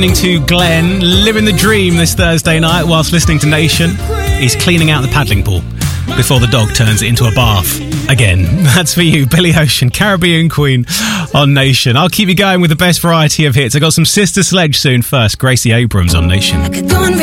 To Glenn, living the dream this Thursday night whilst listening to Nation. He's cleaning out the paddling pool before the dog turns it into a bath again. That's for you, Billy Ocean, Caribbean Queen on Nation. I'll keep you going with the best variety of hits. I got some Sister Sledge soon. First, Gracie Abrams on Nation.